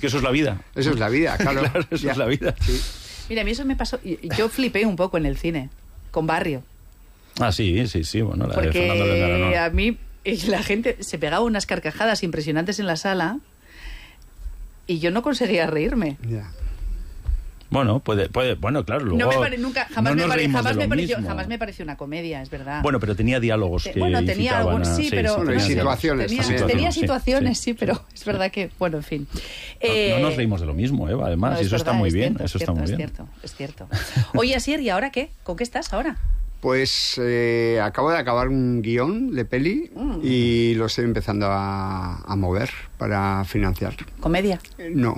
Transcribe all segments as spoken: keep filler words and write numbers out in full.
Que eso es la vida. Eso es la vida, claro. Claro, eso ya. es la vida. Sí. Mira, a mí eso me pasó... Yo flipé un poco en el cine, con Barrio. Ah, sí, sí, sí. Bueno, la de Fernando Porque Legarreta, ¿no? a mí la gente se pegaba unas carcajadas impresionantes en la sala y yo no conseguía reírme. Ya. Bueno, puede, puede, bueno, claro, luego... No me pare, nunca, jamás, no me, nos pare, reímos jamás, de me lo pareció, mismo. jamás me pareció una comedia, es verdad. Bueno, pero tenía diálogos que Bueno, tenía incitaban algún, a- sí, pero... Bueno, y tenía- situaciones Tenía, también. tenía Sí, situaciones, sí, sí, pero sí. es verdad que... Bueno, en fin. No, Eh, no nos reímos de lo mismo, Eva, además, no, y es eso verdad, está muy es bien, cierto, eso es está muy cierto, bien. Es cierto, es cierto. Oye, Asier, ¿y ahora qué? ¿Con qué estás ahora? Pues eh, acabo de acabar un guión de peli Mm. y lo estoy empezando a, a mover para financiar. ¿Comedia? Eh, No.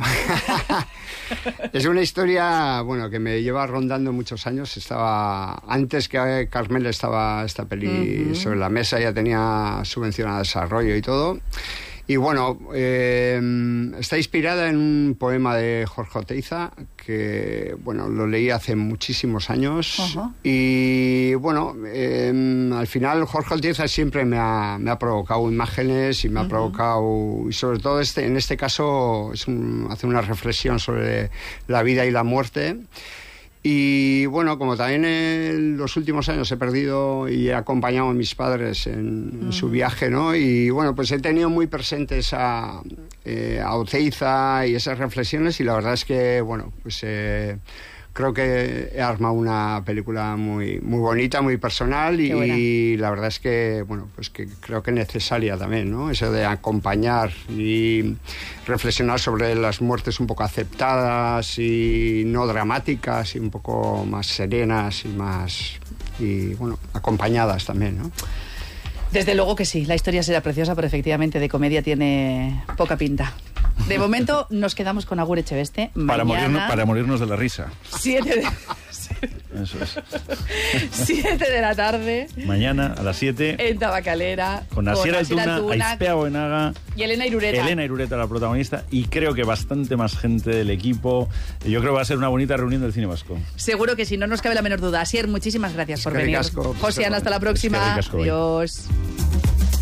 Es una historia, bueno, que me lleva rondando muchos años. Estaba antes que Carmel estaba esta peli Ujú. sobre la mesa, ya tenía subvención a desarrollo y todo. Y bueno, eh, está inspirada en un poema de Jorge Oteiza que, bueno, lo leí hace muchísimos años. Ajá. Y bueno, eh, al final Jorge Oteiza siempre me ha, me ha provocado imágenes y me ha Ujú. provocado, y sobre todo este, en este caso es un, hace una reflexión sobre la vida y la muerte. Y bueno, como también en los últimos años he perdido y he acompañado a mis padres en, en su viaje, ¿no? Y bueno, pues he tenido muy presentes a, eh, a Oteiza y esas reflexiones, y la verdad es que, bueno, pues eh, creo que he armado una película muy, muy bonita, muy personal, y, Qué buena. y la verdad es que, bueno, pues que creo que necesaria también, ¿no? Eso de acompañar y reflexionar sobre las muertes un poco aceptadas y no dramáticas, y un poco más serenas y más, y bueno, acompañadas también, ¿no? Desde luego que sí, la historia será preciosa, pero efectivamente de comedia tiene poca pinta. De momento nos quedamos con Agur Echeveste. Para, Mañana, morirnos, para morirnos de la risa. siete de, Eso es. siete de la tarde Mañana a las siete, en Tabacalera con Asier Altuna, Altuna Aizpea Goenaga, y Elena Irureta. Elena Irureta, la protagonista, y creo que bastante más gente del equipo. Yo creo que va a ser una bonita reunión del cine vasco. Seguro que sí, no nos cabe la menor duda. Asier, muchísimas gracias por Eskerrik venir. asko. José Ana, hasta la próxima. Eskerrik asko. Adiós.